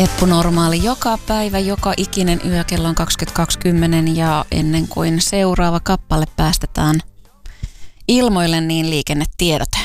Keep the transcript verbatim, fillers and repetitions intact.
Eppu Normaali joka päivä, joka ikinen yö, kello on kaksikymmentäkaksi kymmenen ja ennen kuin seuraava kappale päästetään ilmoille, niin liikennetiedote.